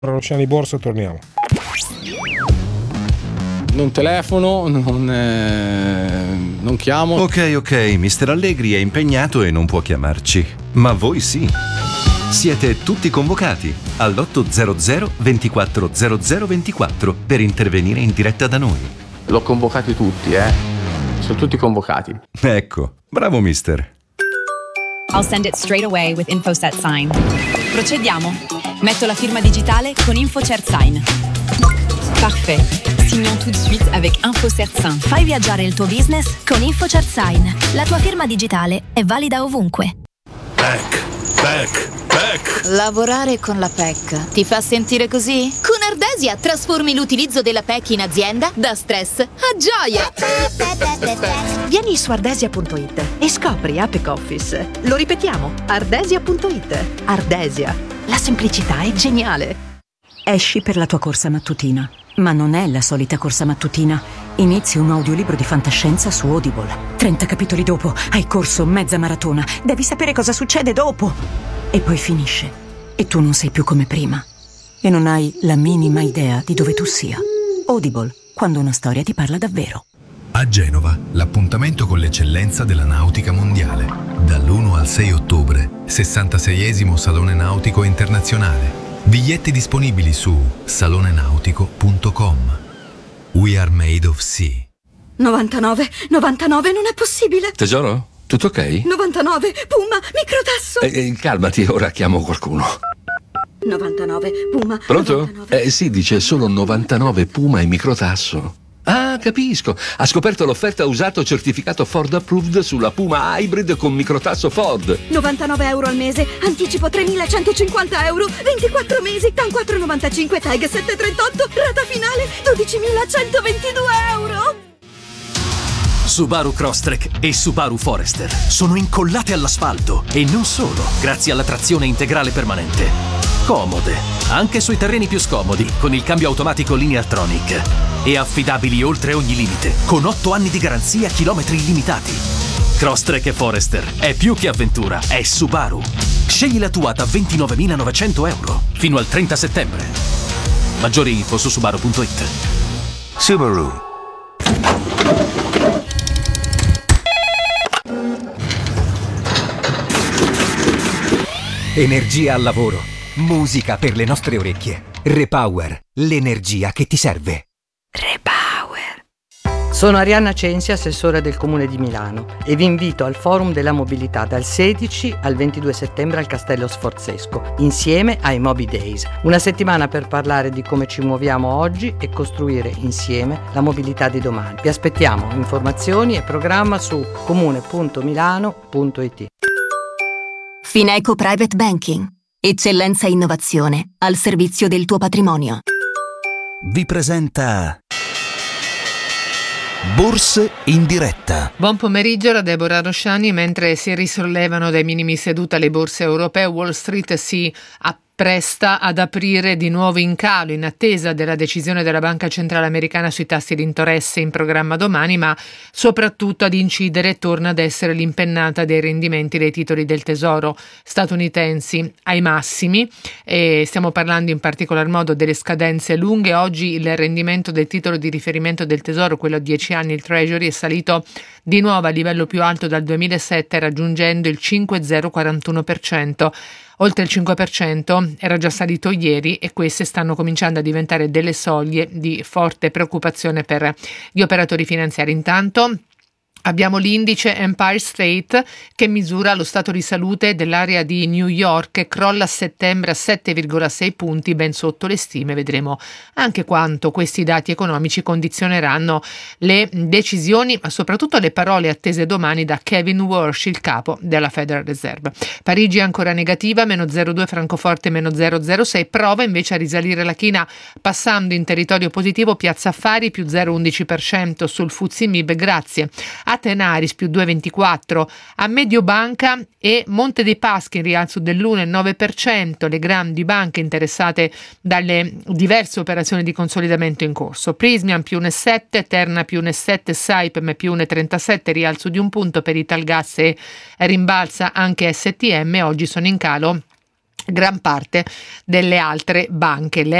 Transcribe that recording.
Rosciani Borsa, torniamo. Non telefono, non chiamo. Ok, Mr. Allegri è impegnato e non può chiamarci. Ma voi sì. Siete tutti convocati all'800 24 00 24 per intervenire in diretta da noi. L'ho convocati tutti, Sono tutti convocati. Ecco, bravo mister. I'll send it straight away with InfoSet Sign. Procediamo. Metto la firma digitale con InfoCert Sign. Parfait. Signons tout de suite avec InfoCert Sign. Fai viaggiare il tuo business con InfoCert Sign. La tua firma digitale è valida ovunque. PEC. Lavorare con la PEC ti fa sentire così? Con Ardesia trasformi l'utilizzo della PEC in azienda da stress a gioia. Vieni su ardesia.it e scopri Apic Office. Lo ripetiamo, ardesia.it. Ardesia, la semplicità è geniale. Esci per la tua corsa mattutina, ma non è la solita corsa mattutina. Inizi un audiolibro di fantascienza su Audible. 30 capitoli dopo hai corso mezza maratona. Devi sapere cosa succede dopo. E poi finisce. E tu non sei più come prima. E non hai la minima idea di dove tu sia. Audible, quando una storia ti parla davvero. A Genova, l'appuntamento con l'eccellenza della nautica mondiale. Dall'1 al 6 ottobre, 66esimo Salone Nautico Internazionale. Biglietti disponibili su salonenautico.com. We are made of sea. 99, non è possibile. Tesoro, tutto ok? 99, Puma, microtasso. Calmati, ora chiamo qualcuno. 99, Puma. Pronto? 99. Sì, dice solo 99 Puma e microtasso. Ah, capisco. Ha scoperto l'offerta usato certificato Ford Approved sulla Puma Hybrid con microtasso Ford. 99 euro al mese, anticipo 3.150 euro, 24 mesi, TAN 4,95, TAG 738, rata finale 12.122 euro. Subaru Crosstrek e Subaru Forester sono incollate all'asfalto e non solo, grazie alla trazione integrale permanente. Comode, anche sui terreni più scomodi, con il cambio automatico Lineartronic. E affidabili oltre ogni limite, con 8 anni di garanzia, chilometri illimitati. Crosstrek e Forester è più che avventura, è Subaru. Scegli la tua da 29.900 euro fino al 30 settembre. Maggiori info su subaru.it. Subaru. Energia al lavoro, musica per le nostre orecchie. Repower, l'energia che ti serve. Sono Arianna Censi, assessore del Comune di Milano, e vi invito al Forum della Mobilità dal 16 al 22 settembre al Castello Sforzesco, insieme ai Mobi Days. Una settimana per parlare di come ci muoviamo oggi e costruire insieme la mobilità di domani. Vi aspettiamo. Informazioni e programma su comune.milano.it. Fineco Private Banking. Eccellenza e innovazione al servizio del tuo patrimonio. Vi presenta Borse in diretta. Buon pomeriggio da Deborah Rosciani. Mentre si risollevano dai minimi seduta le borse europee, Wall Street si appresta ad aprire di nuovo in calo in attesa della decisione della Banca Centrale Americana sui tassi di interesse in programma domani, ma soprattutto ad incidere torna ad essere l'impennata dei rendimenti dei titoli del Tesoro statunitensi ai massimi, e stiamo parlando in particolar modo delle scadenze lunghe. Oggi il rendimento del titolo di riferimento del Tesoro, quello a 10 anni, il Treasury, è salito di nuovo al livello più alto dal 2007, raggiungendo il 5,041%. Oltre il 5% era già salito ieri, e queste stanno cominciando a diventare delle soglie di forte preoccupazione per gli operatori finanziari. Intanto abbiamo l'indice Empire State che misura lo stato di salute dell'area di New York e crolla a settembre a 7,6 punti, ben sotto le stime. Vedremo anche quanto questi dati economici condizioneranno le decisioni, ma soprattutto le parole attese domani da Kevin Warsh, il capo della Federal Reserve. Parigi è ancora negativa, meno 0,2, Francoforte meno 0,06, prova invece a risalire la china passando in territorio positivo Piazza Affari più 0,11% sul FTSE MIB grazie a Tenaris più 2,24, a Mediobanca e Monte dei Paschi in rialzo dell'1,9%, le grandi banche interessate dalle diverse operazioni di consolidamento in corso. Prismian più 1,7, Terna più 1,7, Saipem più 1,37, rialzo di un punto per Italgas e rimbalza anche STM. Oggi sono in calo gran parte delle altre banche.